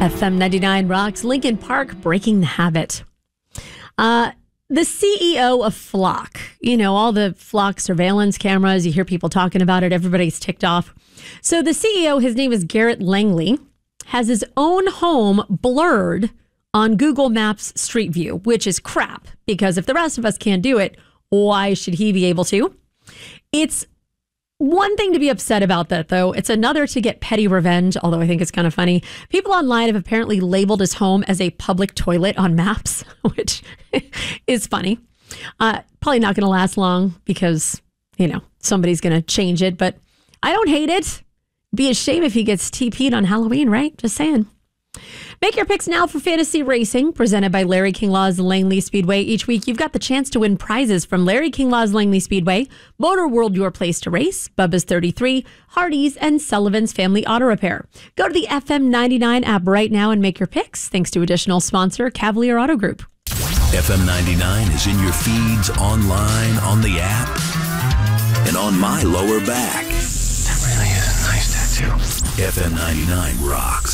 FM 99 rocks. Linkin Park breaking the habit. The CEO of Flock, all the Flock surveillance cameras, you hear people talking about it, everybody's ticked off. So the CEO, his name is Garrett Langley, has his own home blurred on Google Maps Street View, which is crap, because if the rest of us can't do it, why should he be able to? It's one thing to be upset about that, though. It's another to get petty revenge, although I think it's kind of funny. People online have apparently labeled his home as a public toilet on maps, which is funny. Probably not going to last long because, somebody's going to change it, but I don't hate it. Be a shame if he gets TP'd on Halloween, right? Just saying. Make your picks now for Fantasy Racing, presented by Larry King Law's Langley Speedway. Each week, you've got the chance to win prizes from Larry King Law's Langley Speedway, Motor World, your place to race, Bubba's 33, Hardee's, and Sullivan's Family Auto Repair. Go to the FM 99 app right now and make your picks, thanks to additional sponsor, Cavalier Auto Group. FM 99 is in your feeds, online, on the app, and on my lower back. That really is a nice tattoo. FM 99 rocks.